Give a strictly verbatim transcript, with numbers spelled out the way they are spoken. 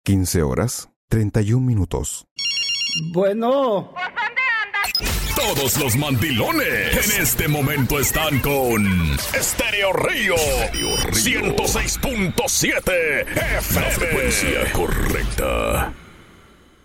quince horas, treinta y un minutos. Bueno. Todos los mandilones en este momento están con Estéreo Río ciento seis punto siete F M. La frecuencia correcta.